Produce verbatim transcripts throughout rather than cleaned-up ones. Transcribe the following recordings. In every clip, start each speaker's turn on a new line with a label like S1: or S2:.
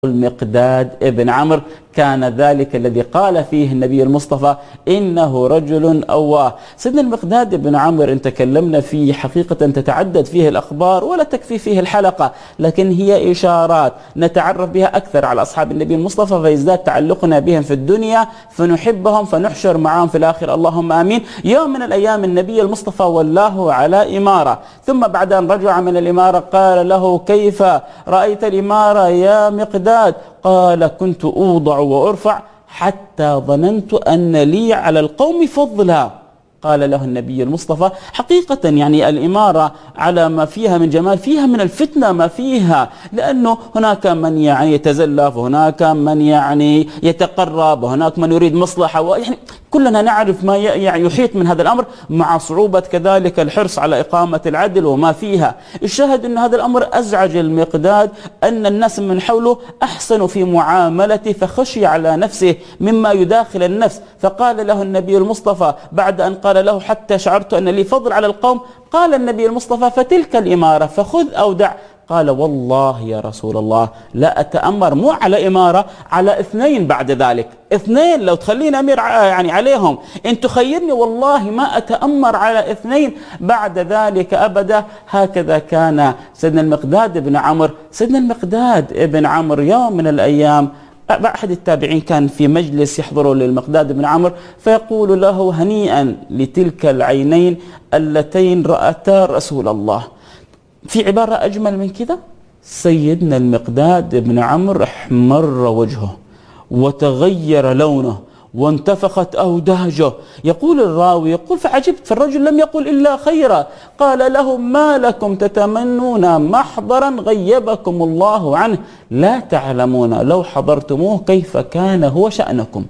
S1: المقداد ابن عمرو كان ذلك الذي قال فيه النبي المصطفى إنه رجل أواه. سيدنا المقداد ابن عمرو إن تكلمنا فيه حقيقة تتعدد فيه الأخبار ولا تكفي فيه الحلقة، لكن هي إشارات نتعرف بها أكثر على أصحاب النبي المصطفى فيزداد تعلقنا بهم في الدنيا فنحبهم فنحشر معهم في الآخر، اللهم آمين. يوم من الأيام النبي المصطفى ولاه على إمارة، ثم بعد أن رجع من الإمارة قال له: كيف رأيت الإمارة يا مقداد؟ قال: كنت أوضع وأرفع حتى ظننت أن لي على القوم فضلا. قال له النبي المصطفى: حقيقة يعني الإمارة على ما فيها من جمال فيها من الفتنة ما فيها، لأنه هناك من يعني يتزلف وهناك من يعني يتقرب وهناك من يريد مصلحة، ويعني كلنا نعرف ما يعني يحيط من هذا الأمر، مع صعوبة كذلك الحرص على إقامة العدل وما فيها. الشاهد أن هذا الأمر أزعج المقداد، أن الناس من حوله أحسنوا في معاملته فخشي على نفسه مما يداخل النفس، فقال له النبي المصطفى بعد أن قال له: حتى شعرت أن لي فضل على القوم، قال النبي المصطفى: فتلك الإمارة فخذ أو دع. قال: والله يا رسول الله لا أتأمر مو على إمارة، على اثنين بعد ذلك، اثنين لو تخليني أمير يعني عليهم، إن تخيرني والله ما أتأمر على اثنين بعد ذلك أبدا. هكذا كان سيدنا المقداد بن عمرو. سيدنا المقداد بن عمرو يوم من الأيام أحد التابعين كان في مجلس يحضره للمقداد بن عمرو فيقول له: هنيئا لتلك العينين اللتين رأتا رسول الله. في عبارة أجمل من كذا؟ سيدنا المقداد بن عمرو احمر وجهه وتغير لونه وانتفخت أوداجه. يقول الراوي يقول: فعجبت، فالرجل لم يقل إلا خيرا. قال له: ما لكم تتمنون محضرا غيبكم الله عنه، لا تعلمون لو حضرتموه كيف كان هو شأنكم.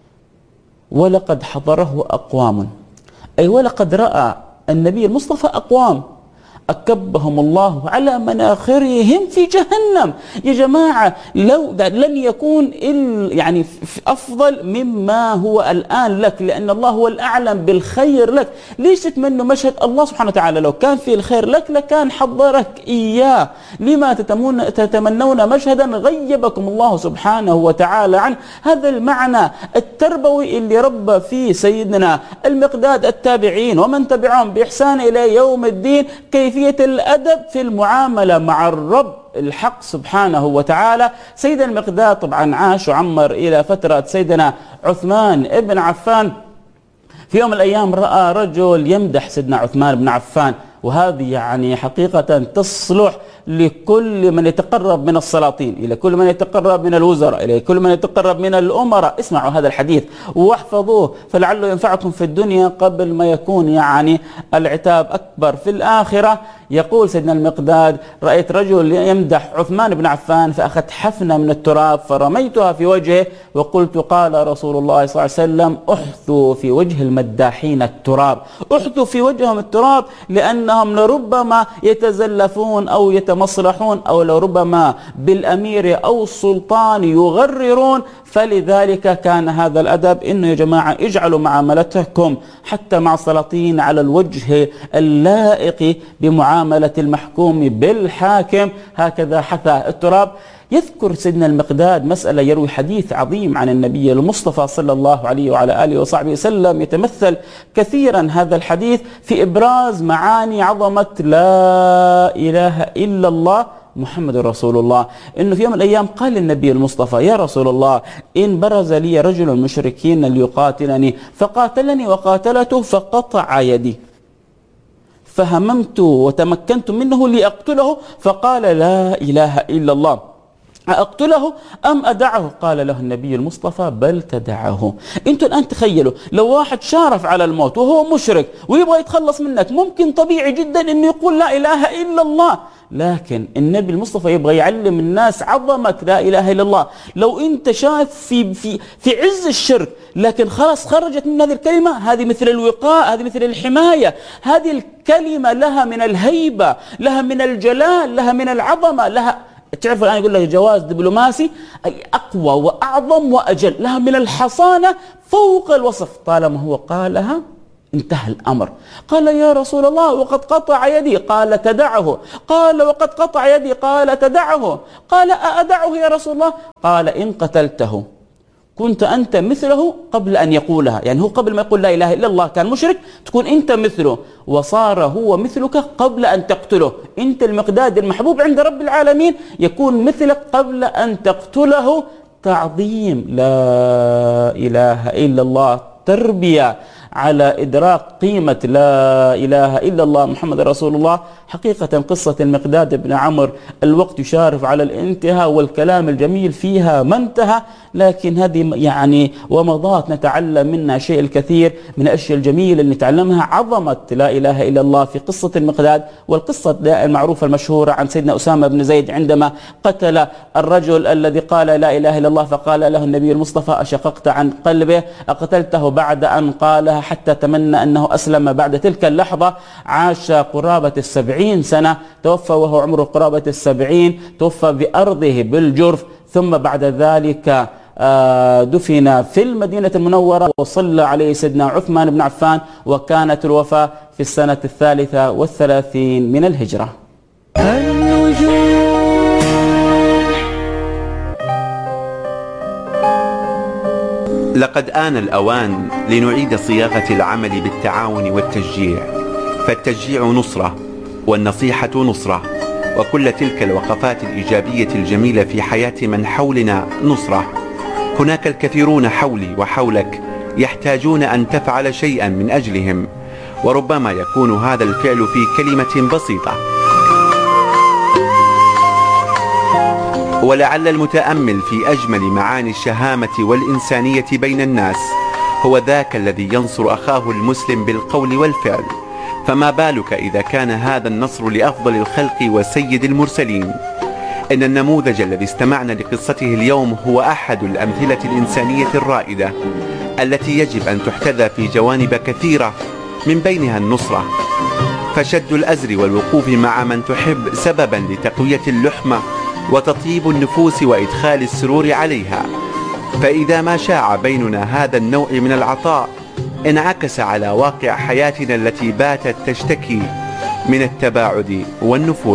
S1: ولقد حضره أقوام، أي ولقد رأى النبي المصطفى أقوام أكبهم الله على مناخرهم في جهنم. يا جماعة لو لن يكون يعني أفضل مما هو الآن لك، لأن الله هو الأعلم بالخير لك. ليش تتمنوا مشهد الله سبحانه وتعالى لو كان في الخير لك لكان حضرك إياه؟ لما تتمنون مشهدا غيبكم الله سبحانه وتعالى عنه؟ هذا المعنى التربوي اللي ربى فيه سيدنا المقداد التابعين ومن تبعهم بإحسان إلى يوم الدين، كيفية الأدب في المعاملة مع الرب الحق سبحانه وتعالى. سيدنا المقداد طبعا عاش وعمر إلى فترة سيدنا عثمان ابن عفان. في يوم من الأيام رأى رجل يمدح سيدنا عثمان بن عفان، وهذه يعني حقيقة تصلح لكل من يتقرب من السلاطين، إلى كل من يتقرب من الوزراء، إلى كل من يتقرب من الأمراء. اسمعوا هذا الحديث واحفظوه فلعله ينفعكم في الدنيا قبل ما يكون يعني العتاب أكبر في الآخرة. يقول سيدنا المقداد: رأيت رجل يمدح عثمان بن عفان فأخذت حفنة من التراب فرميتها في وجهه وقلت: قال رسول الله صلى الله عليه وسلم: احثوا في وجه المداحين التراب، احثوا في وجههم التراب، لأنهم لربما يتزلفون أو يتمصلحون أو لربما بالأمير أو السلطان يغررون. فلذلك كان هذا الأدب، إنه يا جماعة اجعلوا معاملتكم حتى مع السلاطين على الوجه اللائق بمعاملة المحكوم بالحاكم. هكذا حثى التراب. يذكر سيدنا المقداد مسألة، يروي حديث عظيم عن النبي المصطفى صلى الله عليه وعلى آله وصحبه وسلم، يتمثل كثيرا هذا الحديث في إبراز معاني عظمة لا إله إلا الله محمد رسول الله. إنه في يوم من الأيام قال النبي المصطفى: يا رسول الله، إن برز لي رجل المشركين ليقاتلني فقاتلني وقاتلته فقطع يدي، فهممت وتمكنت منه لأقتله، فقال: لا إله إلا الله، أقتله أم أدعه؟ قال له النبي المصطفى: بل تدعه. أنتوا الآن تخيلوا لو واحد شارف على الموت وهو مشرك ويبغى يتخلص منك، ممكن طبيعي جدا أنه يقول لا إله إلا الله، لكن النبي المصطفى يبغى يعلم الناس عظمة لا إله إلا الله. لو أنت شايف في في في عز الشرك لكن خلاص خرجت من هذه الكلمة، هذه مثل الوقاء، هذه مثل الحماية، هذه الكلمة لها من الهيبة، لها من الجلال، لها من العظمة، لها تعرفوا الآن يقول لك جواز دبلوماسي، أي أقوى وأعظم وأجل، لها من الحصانة فوق الوصف طالما هو قالها انتهى الأمر. قال يا رسول الله وقد قطع يدي، قال تدعه. قال وقد قطع يدي، قال تدعه. قال أأدعه يا رسول الله؟ قال إن قتلته كنت أنت مثله قبل أن يقولها، يعني هو قبل ما يقول لا إله إلا الله كان مشرك، تكون أنت مثله، وصار هو مثلك قبل أن تقتله. أنت المقداد المحبوب عند رب العالمين، يكون مثلك قبل أن تقتله. تعظيم لا إله إلا الله، تربية على إدراك قيمة لا إله إلا الله محمد رسول الله. حقيقة قصة المقداد بن عمرو الوقت يشارف على الانتهاء والكلام الجميل فيها ما انتهى، لكن هذه يعني ومضات نتعلم منها شيء الكثير من الأشياء الجميلة اللي نتعلمها. عظمة لا إله إلا الله في قصة المقداد، والقصة المعروفة المشهورة عن سيدنا أسامة بن زيد عندما قتل الرجل الذي قال لا إله إلا الله، فقال له النبي المصطفى أشققت عن قلبه أقتلته بعد أن قالها، حتى تمنى أنه أسلم بعد تلك اللحظة. عاش قرابة السبعين سنة، توفى وهو عمره قرابة السبعين، توفى بأرضه بالجرف، ثم بعد ذلك دفن في المدينة المنورة، وصلى عليه سيدنا عثمان بن عفان، وكانت الوفاة في السنة الثالثة والثلاثين من الهجرة.
S2: لقد آن الأوان لنعيد صياغة العمل بالتعاون والتشجيع، فالتشجيع نصرة والنصيحة نصرة، وكل تلك الوقفات الإيجابية الجميلة في حياة من حولنا نصرة. هناك الكثيرون حولي وحولك يحتاجون أن تفعل شيئا من أجلهم، وربما يكون هذا الفعل في كلمة بسيطة. ولعل المتأمل في أجمل معاني الشهامة والإنسانية بين الناس هو ذاك الذي ينصر أخاه المسلم بالقول والفعل، فما بالك إذا كان هذا النصر لأفضل الخلق وسيد المرسلين. إن النموذج الذي استمعنا لقصته اليوم هو أحد الأمثلة الإنسانية الرائدة التي يجب أن تحتذى في جوانب كثيرة، من بينها النصرة. فشد الأزر والوقوف مع من تحب سببا لتقوية اللحمة وتطيب النفوس وإدخال السرور عليها. فإذا ما شاع بيننا هذا النوع من العطاء انعكس على واقع حياتنا التي باتت تشتكي من التباعد والنفور.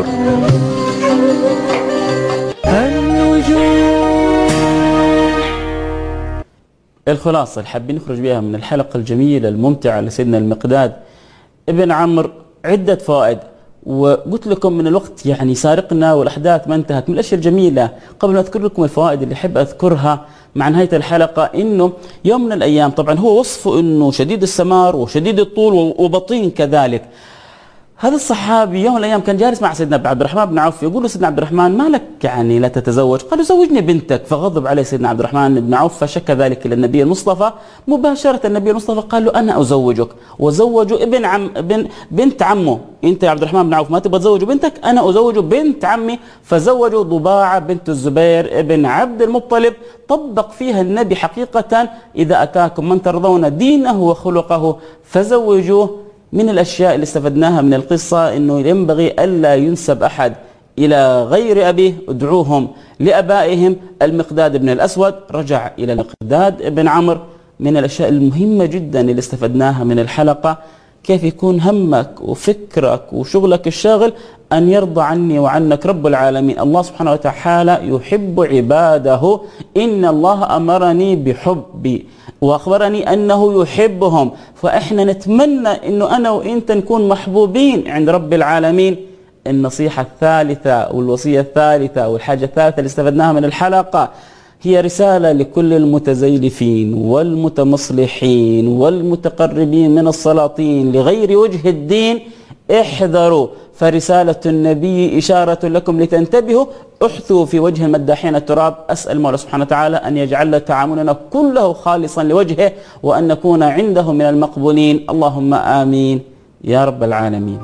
S1: الخلاصة اللي حابين نخرج بها من الحلقة الجميلة الممتعة لسيدنا المقداد ابن عمرو عدة فوائد، وقلت لكم من الوقت يعني سارقنا والأحداث ما انتهت. من الأشياء الجميلة قبل ما أذكر لكم الفوائد اللي أحب أذكرها مع نهاية الحلقة، إنه يوم من الأيام طبعا هو وصفه إنه شديد السمار وشديد الطول وبطين كذلك. هذا الصحابي يوم من الأيام كان جالس مع سيدنا عبد الرحمن بن عوف، يقول له سيدنا عبد الرحمن ما لك يعني لا تتزوج؟ قال له زوجني بنتك. فغضب عليه سيدنا عبد الرحمن بن عوف فشكى ذلك إلى النبي المصطفى. مباشرة النبي المصطفى قال له أنا أزوجك، وزوجه ابن عم ابن بنت عمه. أنت يا عبد الرحمن بن عوف ما تبغى تزوج بنتك، أنا أزوج بنت عمي. فزوجوا ضباعة بنت الزبير ابن عبد المطلب. طبق فيها النبي حقيقة إذا أتاكم من ترضون دينه وخلقه فزوجوه. من الأشياء اللي استفدناها من القصة أنه ينبغي ألا ينسب أحد إلى غير أبيه، ادعوهم لأبائهم. المقداد بن الأسود رجع إلى المقداد بن عمرو. من الأشياء المهمة جدا اللي استفدناها من الحلقة كيف يكون همك وفكرك وشغلك الشاغل أن يرضى عني وعنك رب العالمين. الله سبحانه وتعالى يحب عباده، إن الله أمرني بحبي وأخبرني أنه يحبهم، فإحنا نتمنى أنه أنا وإنت نكون محبوبين عند رب العالمين. النصيحة الثالثة والوصية الثالثة والحاجة الثالثة اللي استفدناها من الحلقة هي رسالة لكل المتزيلفين والمتمصلحين والمتقربين من السلاطين لغير وجه الدين. احذروا، فرسالة النبي إشارة لكم لتنتبهوا. احثوا في وجه المداحين التراب. أسأل المولى سبحانه وتعالى أن يجعل تعاملنا كله خالصا لوجهه، وأن نكون عنده من المقبولين. اللهم آمين يا رب العالمين.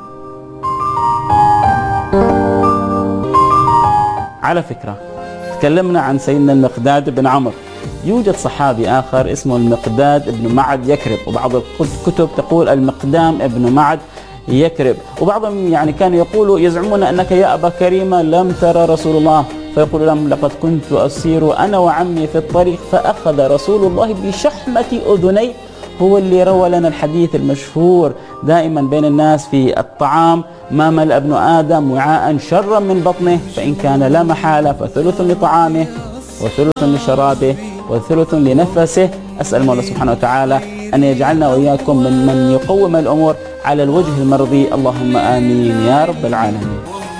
S1: على فكرة تكلمنا عن سيدنا المقداد بن عمرو، يوجد صحابي آخر اسمه المقداد بن معد يكرب، وبعض الكتب تقول المقدام بن معد يكرب، وبعضهم يعني كانوا يقولوا يزعمون أنك يا أبا كريمة لم ترى رسول الله، فيقول لهم لقد كنت أسير أنا وعمي في الطريق فأخذ رسول الله بشحمة أذني هو اللي روى لنا الحديث المشهور دائما بين الناس في الطعام: ما ملأ ابن آدم وعاء شرا من بطنه، فإن كان لا محالة فثلث لطعامه وثلث لشرابه وثلث لنفسه. أسأل المولى سبحانه وتعالى أن يجعلنا وإياكم من من يقوم الأمور على الوجه المرضي، اللهم آمين يا رب العالمين.